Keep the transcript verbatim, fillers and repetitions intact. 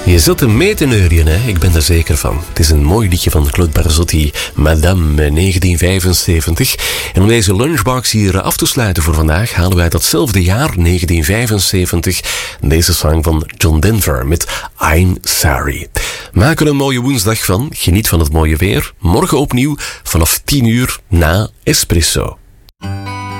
Je zult hem mee te neurien, hè? Ik ben er zeker van. Het is een mooi liedje van Claude Barzotti, Madame, negentien vijfenzeventig. En om deze lunchbox hier af te sluiten voor vandaag, halen wij datzelfde jaar, negentien vijfenzeventig, deze song van John Denver met I'm Sorry. Maak er een mooie woensdag van, geniet van het mooie weer. Morgen opnieuw vanaf tien uur na Espresso.